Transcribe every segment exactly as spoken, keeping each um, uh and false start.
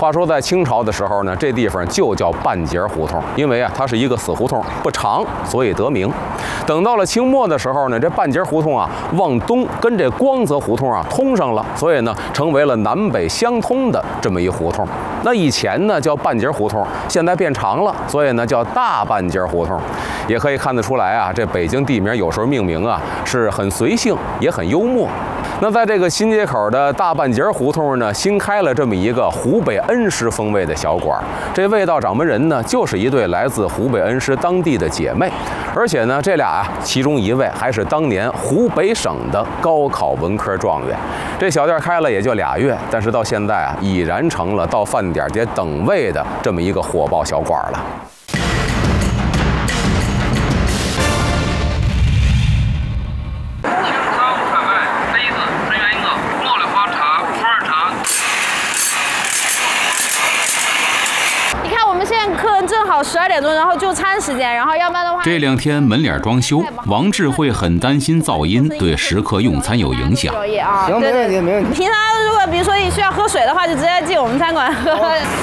话说在清朝的时候呢，这地方就叫半截胡同，因为啊它是一个死胡同，不长，所以得名。等到了清末的时候呢，这半截胡同啊往东跟这光泽胡同啊通上了，所以呢成为了南北相通的这么一胡同。那以前呢叫半截胡同，现在变长了，所以呢叫大半截胡同。也可以看得出来啊，这北京地名有时候命名啊是很随性，也很幽默。那在这个新街口的大半截胡同呢，新开了这么一个湖北恩施风味的小馆。这味道掌门人呢，就是一对来自湖北恩施当地的姐妹，而且呢，这俩啊，其中一位还是当年湖北省的高考文科状元。这小店开了也就俩月，但是到现在啊，已然成了到饭点得等位的这么一个火爆小馆了。 正好十二点钟，然后就餐时间，然后要不然的话， 这两天门脸装修，王智慧很担心噪音对食客用餐有影响。 行，没问题，没问题。 平常如果比如说你需要喝水的话，就直接进我们餐馆喝。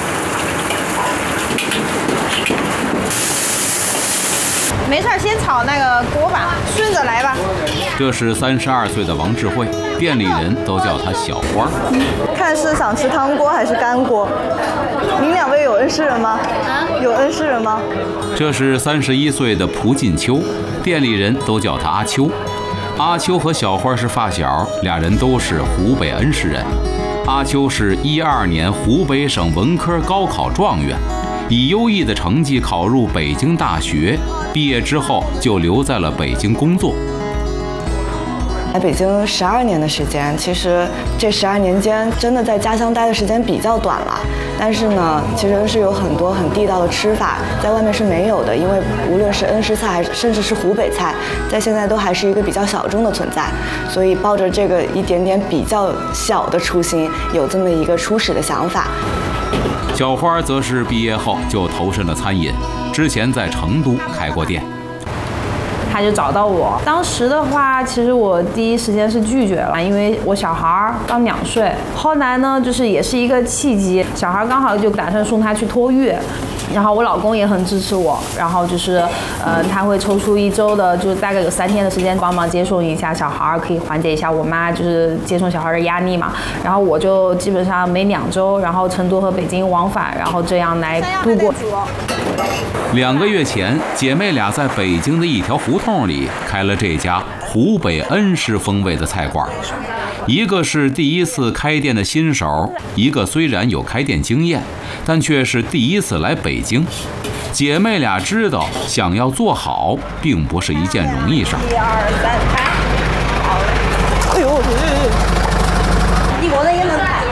没事，先炒那个锅吧，顺着来吧。 这是三十二岁的王智慧，店里人都叫她小花。 看是想吃汤锅还是干锅？您两位有恩施人吗？啊，有恩施人吗？ 这是三十一岁的蒲进秋，店里人都叫他阿秋。阿秋和小花是发小，俩人都是湖北恩施人。阿秋是一二年湖北省文科高考状元，以优异的成绩考入北京大学，毕业之后就留在了北京工作。 来北京十二年的时间，其实这十二年间真的在家乡待的时间比较短了。但是呢，其实是有很多很地道的吃法，在外面是没有的，因为无论是恩施菜，还是甚至是湖北菜，在现在都还是一个比较小众的存在。所以抱着这个一点点比较小的初心，有这么一个初始的想法。 小花则是毕业后就投身了餐饮，之前在成都开过店。 他就找到我，当时的话，其实我第一时间是拒绝了，因为我小孩刚两岁。后来呢，就是也是一个契机，小孩刚好就打算送他去托育，然后我老公也很支持我，然后就是，呃，他会抽出一周的，就大概有三天的时间帮忙接送一下小孩，可以缓解一下我妈就是接送小孩的压力嘛。然后我就基本上每两周，然后成都和北京往返，然后这样来度过。 两个月前，姐妹俩在北京的一条胡同里开了这家湖北恩施风味的菜馆。一个是第一次开店的新手，一个虽然有开店经验，但却是第一次来北京。姐妹俩知道，想要做好，并不是一件容易事儿。 一二三，开！好嘞！哎呦，一锅的也能开。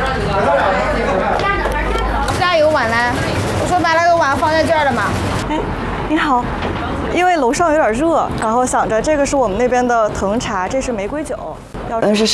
加油碗呢？我说把那个碗放在这儿了嘛。 哎，你好，因为楼上有点热，然后想着这个是我们那边的藤茶，这是玫瑰酒。恩施